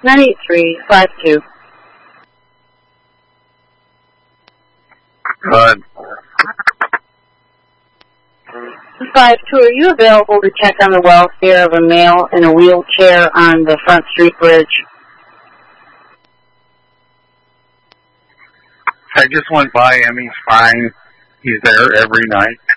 98352. Good. 52, are you available to check on the welfare of a male in a wheelchair on the Front Street Bridge? I just went by him. He's fine. He's there every night.